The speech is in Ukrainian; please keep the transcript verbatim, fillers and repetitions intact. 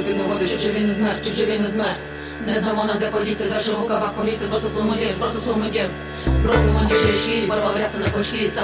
під негоди, чи він не змерз, чи він не змерз. Не знамо на де поліція, за що в рукавах поліція, збросив свій модір, збросив свій модір. Збросив модір, ще щирі, порвав ряси на клочки, сам